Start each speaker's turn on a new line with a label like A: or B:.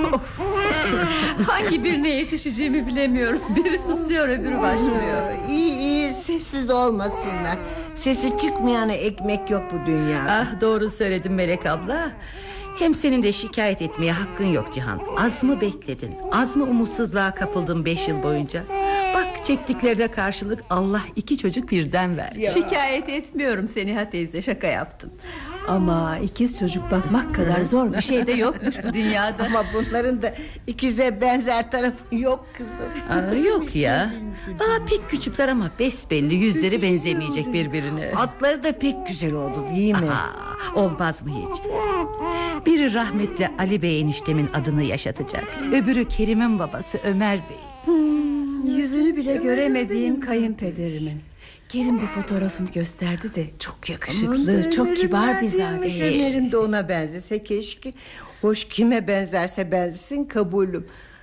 A: Hangi birine yetişeceğimi bilemiyorum. Biri susuyor, öbürü başlıyor.
B: İyi iyi, sessiz olmasınlar. Sesi çıkmayana ekmek yok bu dünyada.
A: Ah, doğru söyledin Melek abla. Hem senin de şikayet etmeye hakkın yok Cihan. Az mı bekledin? Az mı umutsuzluğa kapıldın 5 yıl boyunca? Bak, çektiklerine karşılık Allah 2 çocuk birden verdi. Şikayet etmiyorum Seniha teyze, şaka yaptım. Ama ikiz çocuk bakmak kadar zor bir şey de yokmuş bu dünyada.
B: Ama bunların da ikize benzer tarafı yok kızım.
A: Yok ya. Daha pek küçükler ama besbelli yüzleri benzemeyecek birbirine.
B: Atları da pek güzel oldu değil mi?
A: Olmaz mı hiç? Biri rahmetli Ali Bey eniştemin adını yaşatacak. Öbürü Kerim'in babası Ömer Bey. Yüzünü bile göremediğim kayınpederimin. Kerim bir fotoğrafını gösterdi de çok yakışıklı, çok kibar bir zade.
B: Ömer'im de ona benzese keşke. Hoş, kime benzerse benzesin kabulüm.